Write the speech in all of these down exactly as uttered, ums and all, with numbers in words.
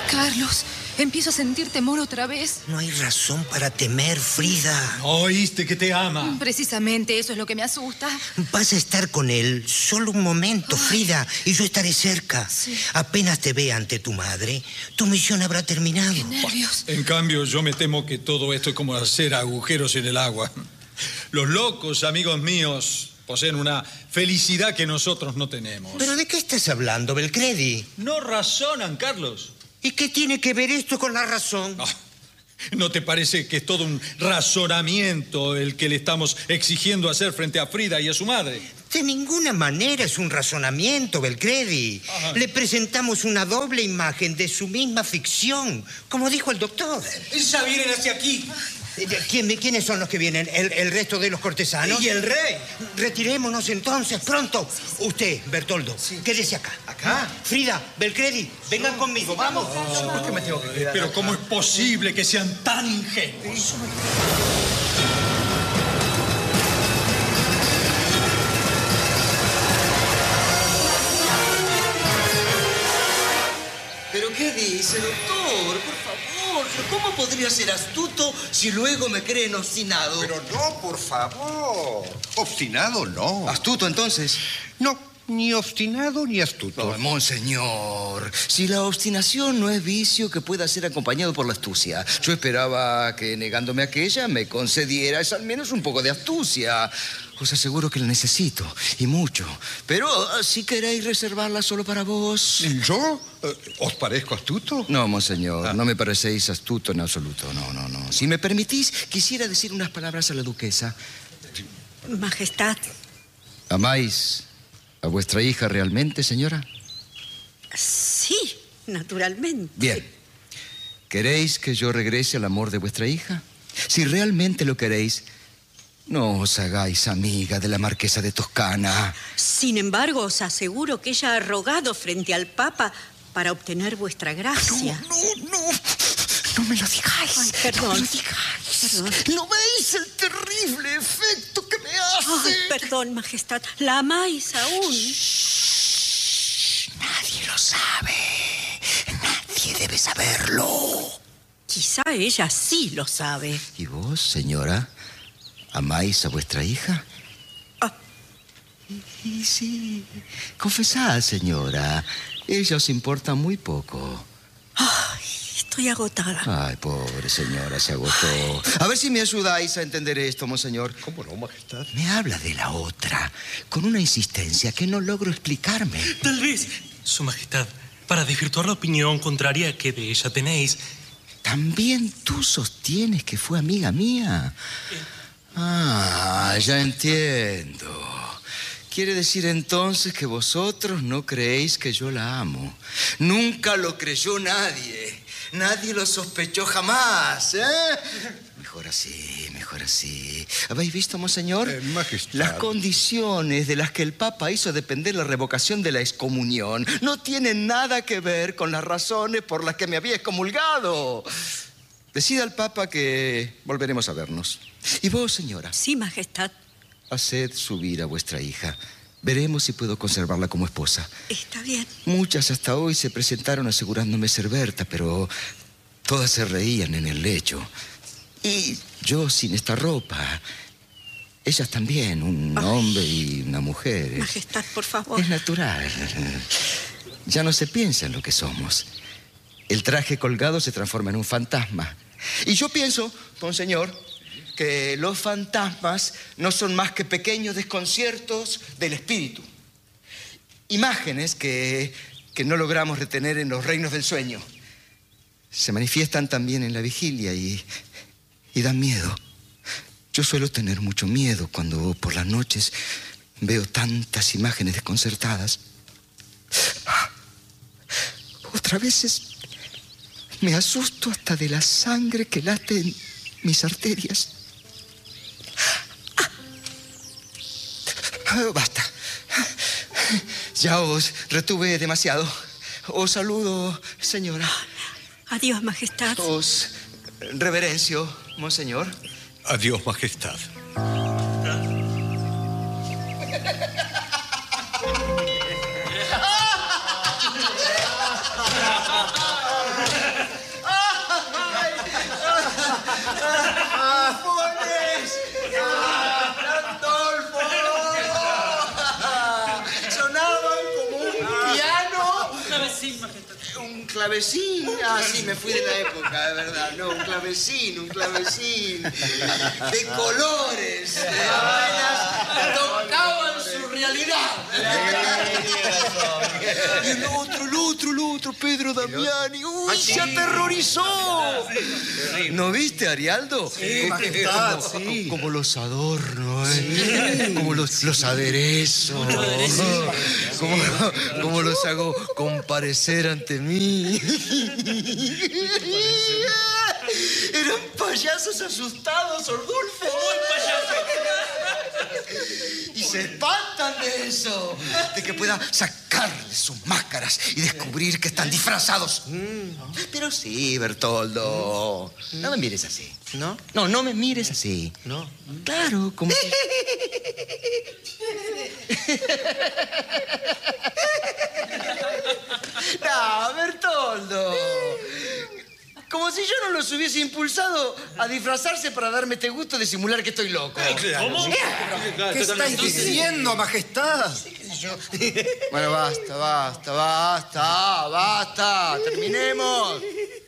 Carlos, empiezo a sentir temor otra vez. No hay razón para temer, Frida. ¿No oíste que te ama? Precisamente eso es lo que me asusta. Vas a estar con él solo un momento, Frida, y yo estaré cerca. Sí. Apenas te vea ante tu madre, tu misión habrá terminado. ¡Qué nervios! En cambio, yo me temo que todo esto es como hacer agujeros en el agua. Los locos, amigos míos, poseen una felicidad que nosotros no tenemos. ¿Pero de qué estás hablando, Belcredi? No razonan, Carlos. ¿Y qué tiene que ver esto con la razón? No, ¿no te parece que es todo un razonamiento el que le estamos exigiendo hacer frente a Frida y a su madre? De ninguna manera es un razonamiento, Belcredi. Ajá. Le presentamos una doble imagen de su misma ficción, como dijo el doctor. Ya vienen hacia aquí. ¿Quién, ¿Quiénes son los que vienen? ¿El, el resto de los cortesanos? ¿Y el rey? Retirémonos entonces, pronto. Usted, Bertoldo, quédese acá. ¿Acá? Frida, Belcredi, vengan conmigo, vamos. ¿Por qué me tengo que quedar? Pero ¿cómo es posible que sean tan ingenuos? ¿Pero qué dice, doctor? Por favor, ¿cómo podría ser astuto si luego me creen obstinado? Pero no, por favor. Obstinado, no. ¿Astuto, entonces? No, ni obstinado ni astuto. No, monseñor, si la obstinación no es vicio que pueda ser acompañado por la astucia, yo esperaba que negándome aquella me concedieras al menos un poco de astucia. Os aseguro que la necesito, y mucho. Pero si queréis reservarla solo para vos... ¿Yo? ¿Os parezco astuto? No, monseñor, Ah. no me parecéis astuto en absoluto. No, no, no. Si me permitís, quisiera decir unas palabras a la duquesa. Majestad. ¿Amáis a vuestra hija realmente, señora? Sí, naturalmente. Bien. ¿Queréis que yo regrese al amor de vuestra hija? Si realmente lo queréis, no os hagáis amiga de la marquesa de Toscana. Sin embargo, os aseguro que ella ha rogado frente al Papa para obtener vuestra gracia. No, no, no. No me lo digáis. Ay, perdón. No me lo digáis. Perdón. ¿No veis el terrible efecto que me hace? Ay, perdón, Majestad. ¿La amáis aún? Shh, nadie lo sabe. Nadie debe saberlo. Quizá ella sí lo sabe. ¿Y vos, señora, amáis a vuestra hija? Ah. Y sí, confesad, señora. Ella os importa muy poco. Ay, estoy agotada. Ay, pobre señora, se agotó. A ver si me ayudáis a entender esto, monseñor. ¿Cómo no, majestad? Me habla de la otra, con una insistencia que no logro explicarme. Tal vez, Su Majestad, para desvirtuar la opinión contraria que de ella tenéis. ¿También tú sostienes que fue amiga mía? Ah, ya entiendo. Quiere decir entonces que vosotros no creéis que yo la amo. Nunca lo creyó nadie. Nadie lo sospechó jamás, ¿eh? Mejor así, mejor así. ¿Habéis visto, monseñor? Eh, majestad. Las condiciones de las que el Papa hizo depender la revocación de la excomunión no tienen nada que ver con las razones por las que me había excomulgado. Decida al Papa que volveremos a vernos. Y vos, señora, Sí, Majestad. haced subir a vuestra hija. Veremos si puedo conservarla como esposa. Está bien. Muchas hasta hoy se presentaron asegurándome ser Berta, pero todas se reían en el lecho. Y yo sin esta ropa. Ellas también, un Ay. hombre y una mujer. Es, Majestad, por favor. es natural. Ya no se piensa en lo que somos. El traje colgado se transforma en un fantasma. Y yo pienso, monseñor, que los fantasmas no son más que pequeños desconciertos del espíritu. Imágenes que, que no logramos retener en los reinos del sueño. Se manifiestan también en la vigilia y, y dan miedo. Yo suelo tener mucho miedo cuando por las noches veo tantas imágenes desconcertadas. Otras veces me asusto hasta de la sangre que late en mis arterias. Ah, basta. Ya os retuve demasiado. Os saludo, señora. Adiós, Majestad. Os reverencio, monseñor. Adiós, majestad. clavecín, majestad. Un clavecín. Ah, sí, me fui de la época, de verdad. No, un clavecín, un clavecín. De colores. Apenas tocaban su realidad. Y el otro, el otro, el otro, Pedro Damiani. ¡Uy, se aterrorizó! ¿No viste, Arialdo? Sí, majestad, como, sí. como los adornos, ¿eh? Como los, los aderezos. Como, como los hago comparecer ante mí. Eran payasos asustados, Ordulfo. Y se espantan de eso, de que pueda sacarles sus máscaras y descubrir que están disfrazados. Pero sí, Bertoldo, no me mires así. ¿No? No, no me mires así. No. Claro, como si... No, Bertoldo. Como si yo no los hubiese impulsado a disfrazarse para darme este gusto de simular que estoy loco. ¿Cómo? ¿Qué estáis diciendo, majestad? Bueno, basta, basta, basta, basta. Terminemos.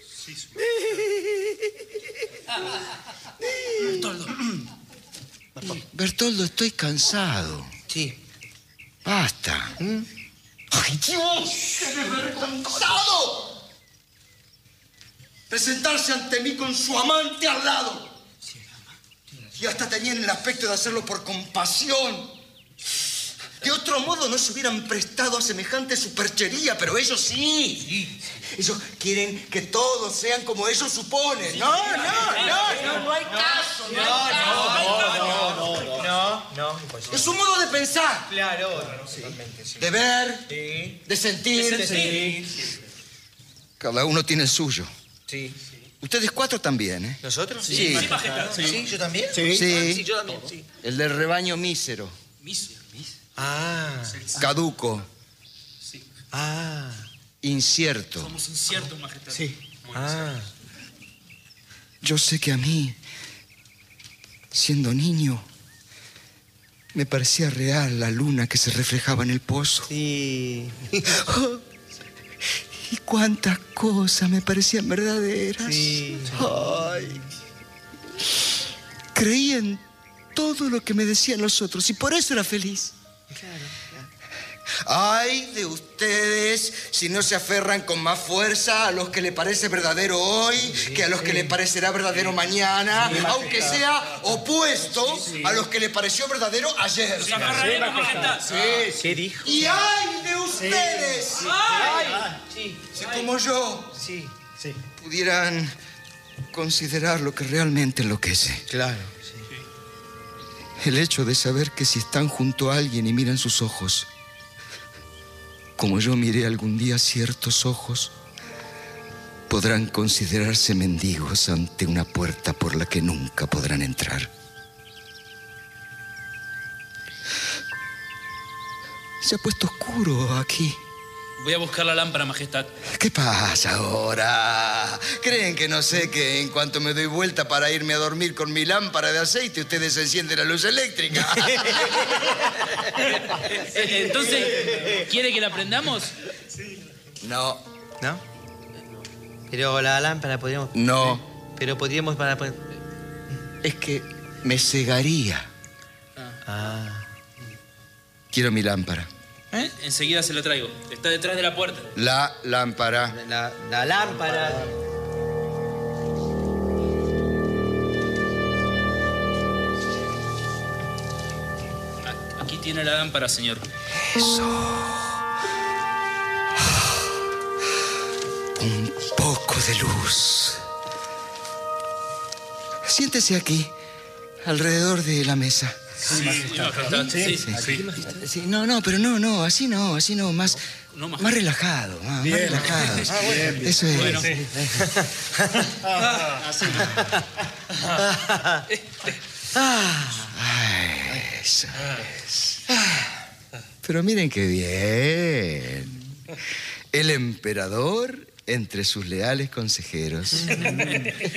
Bertoldo. Bertoldo, estoy cansado. Sí. Basta. ¡Ay, Dios! ¡Qué desvergonzado! Presentarse ante mí con su amante al lado. Y hasta tenían el aspecto de hacerlo por compasión. De otro modo no se hubieran prestado a semejante superchería, pero ellos sí. Ellos quieren que todos sean como ellos suponen. No, no, no, no, no hay caso. No, no, no, no, no, no. Es un modo de pensar. Claro, totalmente, sí. De ver, Sí. de sentir. Sí. Cada uno tiene el suyo. Sí. Ustedes cuatro también, ¿eh? ¿Nosotros? Sí. Sí, majestad. Sí, ¿yo también? Sí. Sí, yo también, sí. El del rebaño mísero, Mísero, mísero. Ah, caduco, Sí. ah, incierto. Somos inciertos, majestad. sí. Muy Ah, Yo sé que a mí, siendo niño, me parecía real la luna que se reflejaba en el pozo. sí. Oh, y cuántas cosas me parecían verdaderas. Sí. Ay. Creí en todo lo que me decían los otros y por eso era feliz. Ay de ustedes si no se aferran con más fuerza a los que le parece verdadero hoy que a los que le parecerá verdadero mañana, aunque sea opuesto a los que le pareció verdadero ayer. Nos agarraremos, majestad. ¿Qué dijo? Y ay de ustedes Sí, si como yo sí, sí. pudieran considerar lo que realmente enloquece. Claro, sí. El hecho de saber que si están junto a alguien y miran sus ojos, como yo miré algún día ciertos ojos, podrán considerarse mendigos ante una puerta por la que nunca podrán entrar. Se ha puesto oscuro aquí. Voy a buscar la lámpara, majestad. ¿Qué pasa ahora? ¿Creen que no sé que en cuanto me doy vuelta para irme a dormir con mi lámpara de aceite, ustedes encienden la luz eléctrica? Entonces, ¿quiere que la prendamos? No, ¿No? Pero la lámpara podríamos... no. Pero podríamos para... Es que me cegaría. Ah. Quiero mi lámpara. ¿Eh? Enseguida se la traigo. Está detrás de la puerta. La lámpara. La, la lámpara... Aquí tiene la lámpara, señor. Eso. Un poco de luz. Siéntese aquí, alrededor de la mesa. Sí, majestad. Sí, sí. Sí, no, no, pero no, no, así no, así no, más, No, más, más- relajado, más, más relajado. Eso es. Bueno. Ay, eso es. Pero miren qué bien. El emperador entre sus leales consejeros. ¿No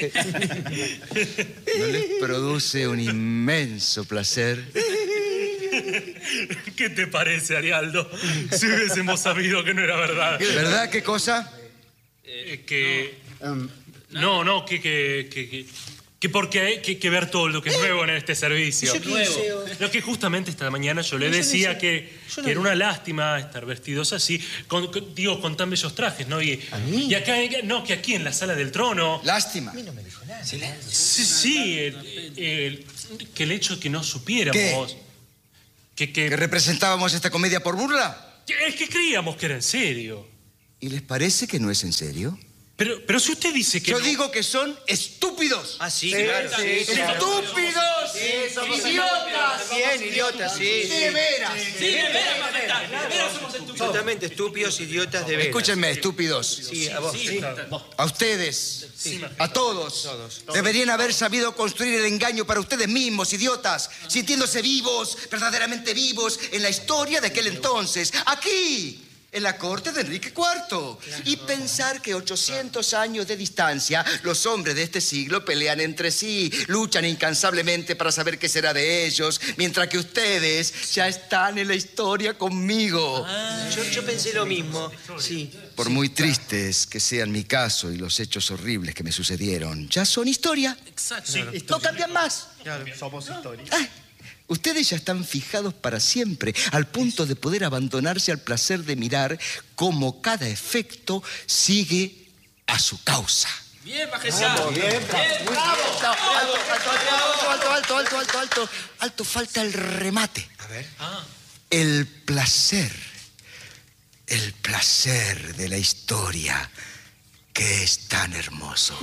les produce un inmenso placer? ¿Qué te parece, Arialdo? Si hubiésemos sabido que no era verdad. ¿Verdad? ¿Qué cosa? Eh, que... No, no, que... que, que, que... que porque hay que, que ver todo lo que es nuevo en este servicio. Nuevo. Lo que justamente esta mañana yo le decía que, que era una lástima estar vestidos así, con, con- digo, con tan bellos trajes, ¿no? Y, ¿A mí? y acá, no, que aquí en la sala del trono... Lástima. Sí, sí, el- el- que el hecho de que no supiéramos... Que, que, ¿Que representábamos esta comedia por burla? es que creíamos que era en serio. ¿Y les parece que no es en serio? Pero, pero si usted dice que Yo no- digo que son estúpidos. Ah, sí, claro. Sí, sí, ¡Estúpidos! ¡Idiotas! Bien, idiotas, sí. De veras. Sí, de veras, majestad. De veras somos estúpidos. Totalmente estúpidos, idiotas de veras. Escúchenme, estúpidos. Sí, a vos. Sí. A ustedes, a todos, deberían haber sabido construir el engaño para ustedes mismos, idiotas, sintiéndose vivos, verdaderamente vivos, en la historia de aquel entonces, aquí, en la corte de Enrique cuarto. Y pensar que ochocientos años de distancia, los hombres de este siglo pelean entre sí, luchan incansablemente para saber qué será de ellos, mientras que ustedes ya están en la historia conmigo. Yo, yo pensé lo mismo, sí. Por muy tristes que sean mi caso y los hechos horribles que me sucedieron, ya son historia. Exacto. No cambian más. Claro, somos historia. Ah, ustedes ya están fijados para siempre, al punto de poder abandonarse al placer de mirar cómo cada efecto sigue a su causa. Bien, majestad. Bien, bravo. Alto, alto, alto, alto, alto, alto, alto, alto. Alto, falta el remate. A ver. El placer. El placer de la historia, que es tan hermoso.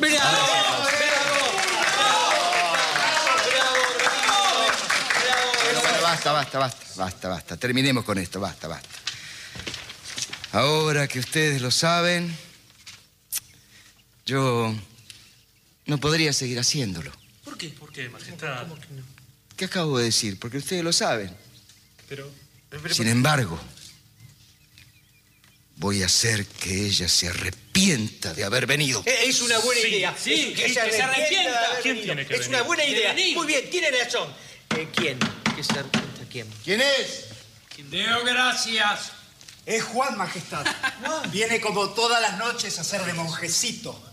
Bueno, basta, basta, basta, basta, basta. Terminemos con esto, basta, basta. Ahora que ustedes lo saben, yo no podría seguir haciéndolo. ¿Por qué? ¿Por qué, majestad? ¿Qué acabo de decir? Porque ustedes lo saben. Pero... Sin embargo, voy a hacer que ella se arrepienta de haber venido. Eh, Es una buena Sí, idea. sí, Es- que- se que se arrepienta. de haber ¿Quién venido. tiene que Es venir? una buena De idea. venir. Muy bien, tiene razón. Eh, ¿Quién? ¿Qué se arrepienta? ¿Quién? ¿Quién es? Deo gracias. Es Juan, majestad. Viene como todas las noches a hacer de monjecito.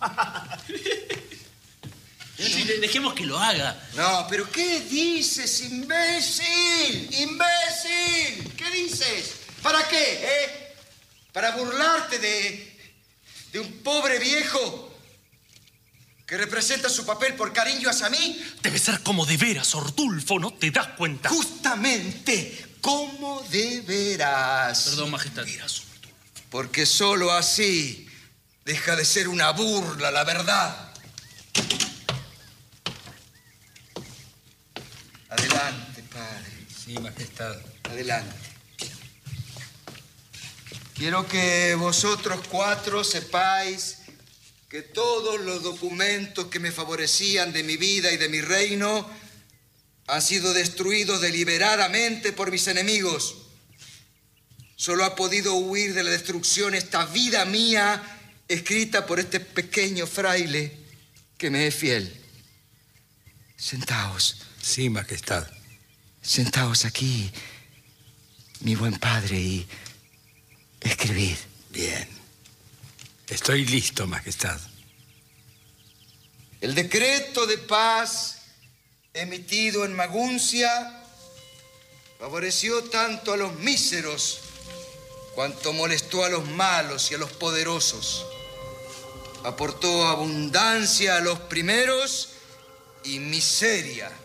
Sí, de- dejemos que lo haga. No, pero ¿qué dices, imbécil? ¡Imbécil! ¿Qué dices? ¿Para qué, eh? ¿Para burlarte de, de un pobre viejo que representa su papel por cariño hacia mí? Debe ser como de veras, Ordulfo, ¿no te das cuenta? Justamente, como de veras. Perdón, majestad. Porque solo así deja de ser una burla, la verdad. Adelante, padre. Sí, majestad. Adelante. Quiero que vosotros cuatro sepáis que todos los documentos que me favorecían de mi vida y de mi reino han sido destruidos deliberadamente por mis enemigos. Solo ha podido huir de la destrucción esta vida mía, escrita por este pequeño fraile que me es fiel. Sentaos. Sí, majestad. Sentaos aquí, mi buen padre, y escribid. Bien. Estoy listo, majestad. El decreto de paz emitido en Maguncia favoreció tanto a los míseros cuanto molestó a los malos y a los poderosos. Aportó abundancia a los primeros y miseria